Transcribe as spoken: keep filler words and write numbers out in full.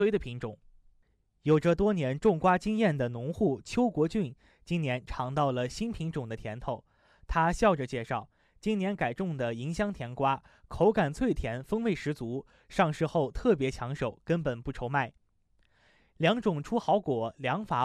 的品种。有着多年种瓜经验的农户邱国俊，今年尝到了新品种的甜头。他笑着介绍，今年改种的迎香甜瓜，口感脆甜，风味十足，上市后特别抢手，根本不愁卖。两种出好果，两法